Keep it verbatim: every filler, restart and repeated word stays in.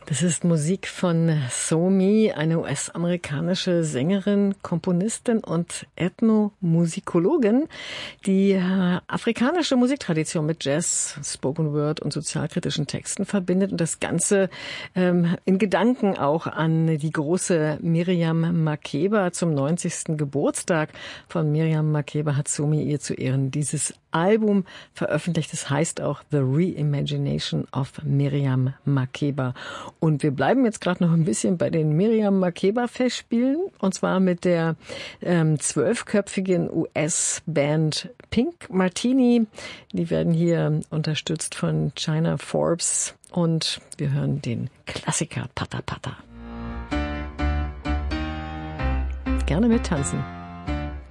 Das ist Musik von Somi, eine U S-amerikanische Sängerin, Komponistin und Ethnomusikologin, die äh, afrikanische Musiktradition mit Jazz, Spoken Word und sozialkritischen Texten verbindet und das Ganze ähm, in Gedanken auch an die große Miriam Makeba. Zum neunzigsten Geburtstag von Miriam Makeba hat Somi ihr zu Ehren dieses Album veröffentlicht. Das heißt auch The Reimagination of Miriam Makeba. Und wir bleiben jetzt gerade noch ein bisschen bei den Miriam Makeba-Festspielen. Und zwar mit der ähm, zwölfköpfigen U S-Band Pink Martini. Die werden hier unterstützt von China Forbes. Und wir hören den Klassiker Pata Pata. Gerne mittanzen.